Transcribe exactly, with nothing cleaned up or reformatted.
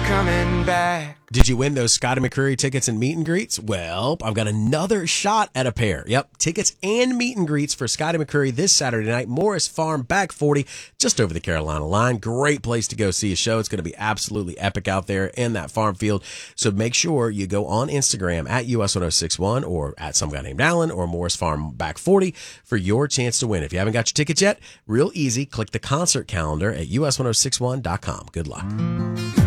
coming back. Did you win those Scotty McCreery tickets and meet and greets? Well, I've got another shot at a pair. Yep, tickets and meet and greets for Scotty McCreery this Saturday night. Morris Farm, back forty, just over the Carolina line. Great place to go see a show. It's going to be absolutely epic out there in that farm field. So make sure you go on Instagram at U S one oh six one or at some guy named Alan or Morris Farm back forty for your chance to win. If you haven't got your tickets yet, real easy. Click the concert calendar at U S one oh six one dot com. Good luck.